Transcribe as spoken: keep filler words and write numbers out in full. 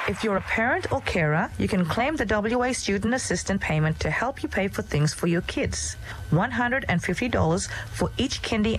If you're a parent or carer, you can claim the W A Student Assistant payment to help you pay for things for your kids. one hundred fifty dollars for each kindy